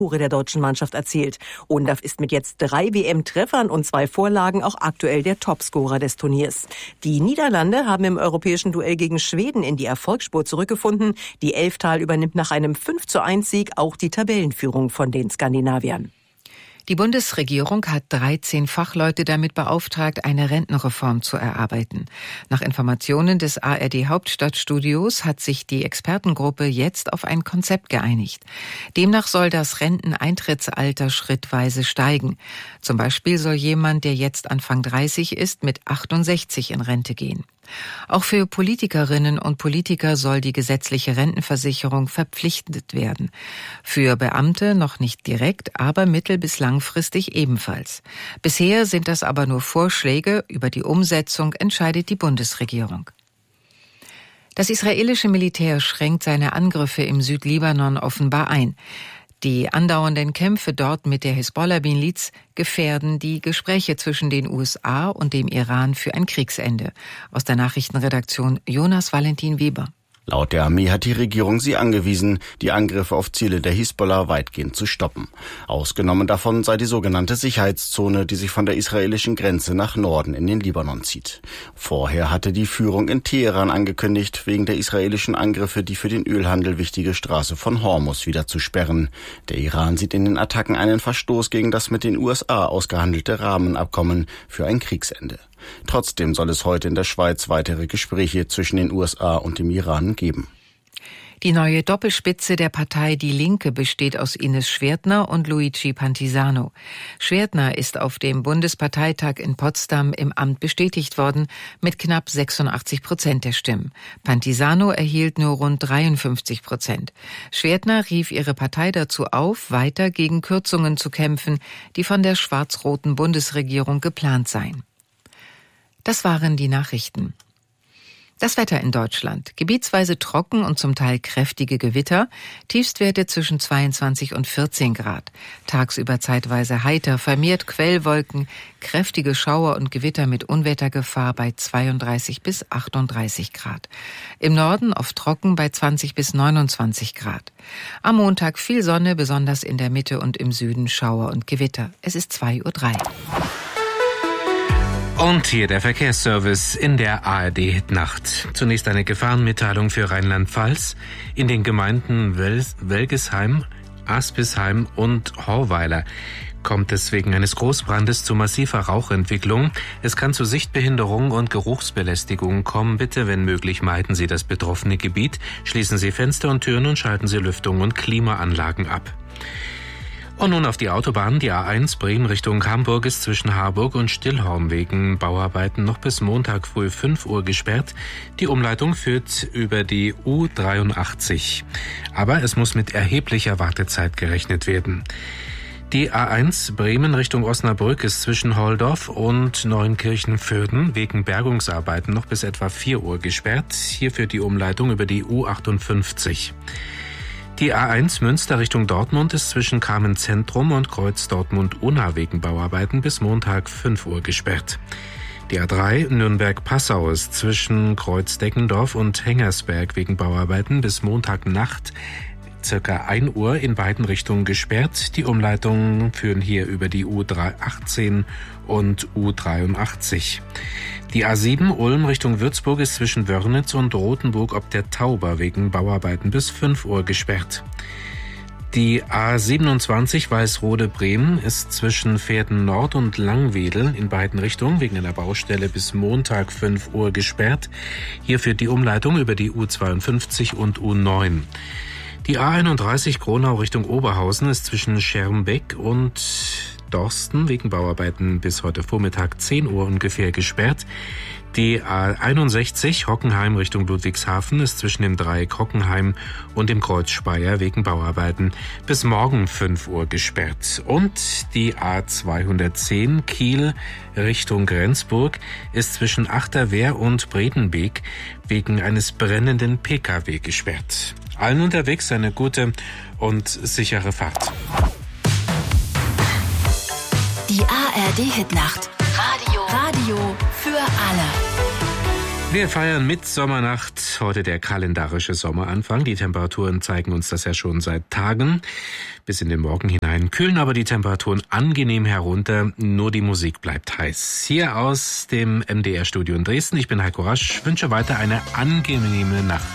der deutschen Mannschaft erzielt. Undaf ist mit jetzt 3 WM-Treffern und 2 Vorlagen auch aktuell der Topscorer des Turniers. Die Niederlande haben im europäischen Duell gegen Schweden in die Erfolgsspur zurückgefunden. Die Elftal übernimmt nach einem 5:1-Sieg auch die Tabellenführung von den Skandinaviern. Die Bundesregierung hat 13 Fachleute damit beauftragt, eine Rentenreform zu erarbeiten. Nach Informationen des ARD Hauptstadtstudios hat sich die Expertengruppe jetzt auf ein Konzept geeinigt. Demnach soll das Renteneintrittsalter schrittweise steigen. Zum Beispiel soll jemand, der jetzt Anfang 30 ist, mit 68 in Rente gehen. Auch für Politikerinnen und Politiker soll die gesetzliche Rentenversicherung verpflichtend werden. Für Beamte noch nicht direkt, aber mittel- bis langfristig ebenfalls. Bisher sind das aber nur Vorschläge, über die Umsetzung entscheidet die Bundesregierung. Das israelische Militär schränkt seine Angriffe im Südlibanon offenbar ein. Die andauernden Kämpfe dort mit der Hisbollah-Miliz gefährden die Gespräche zwischen den USA und dem Iran für ein Kriegsende. Aus der Nachrichtenredaktion Jonas Valentin Weber. Laut der Armee hat die Regierung sie angewiesen, die Angriffe auf Ziele der Hisbollah weitgehend zu stoppen. Ausgenommen davon sei die sogenannte Sicherheitszone, die sich von der israelischen Grenze nach Norden in den Libanon zieht. Vorher hatte die Führung in Teheran angekündigt, wegen der israelischen Angriffe die für den Ölhandel wichtige Straße von Hormuz wieder zu sperren. Der Iran sieht in den Attacken einen Verstoß gegen das mit den USA ausgehandelte Rahmenabkommen für ein Kriegsende. Trotzdem soll es heute in der Schweiz weitere Gespräche zwischen den USA und dem Iran geben. Die neue Doppelspitze der Partei Die Linke besteht aus Ines Schwertner und Luigi Pantisano. Schwertner ist auf dem Bundesparteitag in Potsdam im Amt bestätigt worden mit knapp 86% der Stimmen. Pantisano erhielt nur rund 53%. Schwertner rief ihre Partei dazu auf, weiter gegen Kürzungen zu kämpfen, die von der schwarz-roten Bundesregierung geplant seien. Das waren die Nachrichten. Das Wetter in Deutschland. Gebietsweise trocken und zum Teil kräftige Gewitter. Tiefstwerte zwischen 22 und 14 Grad. Tagsüber zeitweise heiter, vermehrt Quellwolken, kräftige Schauer und Gewitter mit Unwettergefahr bei 32 bis 38 Grad. Im Norden oft trocken bei 20 bis 29 Grad. Am Montag viel Sonne, besonders in der Mitte und im Süden Schauer und Gewitter. Es ist 2:03 Uhr. Und hier der Verkehrsservice in der ARD-Nacht. Zunächst eine Gefahrenmitteilung für Rheinland-Pfalz. In den Gemeinden Welgesheim, Aspisheim und Horweiler kommt es wegen eines Großbrandes zu massiver Rauchentwicklung. Es kann zu Sichtbehinderung und Geruchsbelästigung kommen. Bitte, wenn möglich, meiden Sie das betroffene Gebiet. Schließen Sie Fenster und Türen und schalten Sie Lüftung und Klimaanlagen ab. Und nun auf die Autobahn. Die A1 Bremen Richtung Hamburg ist zwischen Harburg und Stillhorn wegen Bauarbeiten noch bis Montag früh 5 Uhr gesperrt. Die Umleitung führt über die U83. Aber es muss mit erheblicher Wartezeit gerechnet werden. Die A1 Bremen Richtung Osnabrück ist zwischen Holdorf und Neunkirchen-Vörden wegen Bergungsarbeiten noch bis etwa 4 Uhr gesperrt. Hier führt die Umleitung über die U58. Die A1 Münster Richtung Dortmund ist zwischen Kamen-Zentrum und Kreuz Dortmund-Unna wegen Bauarbeiten bis Montag 5 Uhr gesperrt. Die A3 Nürnberg-Passau ist zwischen Kreuz Deckendorf und Hengersberg wegen Bauarbeiten bis Montagnacht circa 1 Uhr in beiden Richtungen gesperrt. Die Umleitungen führen hier über die U318 und U83. Die A7 Ulm Richtung Würzburg ist zwischen Wörnitz und Rothenburg ob der Tauber wegen Bauarbeiten bis 5 Uhr gesperrt. Die A27 Weißrode-Bremen ist zwischen Pferden Nord und Langwedel in beiden Richtungen wegen einer Baustelle bis Montag 5 Uhr gesperrt. Hier führt die Umleitung über die U52 und U9. Die A31 Kronau Richtung Oberhausen ist zwischen Schermbeck und Dorsten wegen Bauarbeiten bis heute Vormittag 10 Uhr ungefähr gesperrt. Die A61 Hockenheim Richtung Ludwigshafen ist zwischen dem Dreieck Hockenheim und dem Kreuz Speyer wegen Bauarbeiten bis morgen 5 Uhr gesperrt. Und die A210 Kiel Richtung Rendsburg ist zwischen Achterwehr und Bredenbeek wegen eines brennenden Pkw gesperrt. Allen unterwegs eine gute und sichere Fahrt. Die ARD Hitnacht. Radio für alle. Wir feiern Mittsommernacht, heute der kalendarische Sommeranfang. Die Temperaturen zeigen uns das ja schon seit Tagen. Bis in den Morgen hinein kühlen aber die Temperaturen angenehm herunter. Nur die Musik bleibt heiß. Hier aus dem MDR-Studio in Dresden. Ich bin Heiko Rasch, wünsche weiter eine angenehme Nacht.